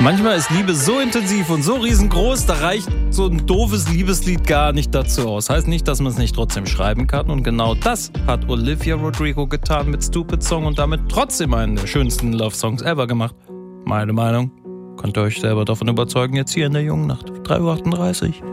Manchmal ist Liebe so intensiv und so riesengroß, da reicht so ein doofes Liebeslied gar nicht dazu aus. Heißt nicht, dass man es nicht trotzdem schreiben kann. Und genau das hat Olivia Rodrigo getan mit Stupid Song und damit trotzdem einen der schönsten Love-Songs ever gemacht. Meine Meinung. Könnt ihr euch selber davon überzeugen, jetzt hier in der jungen Nacht. 3:38 Uhr.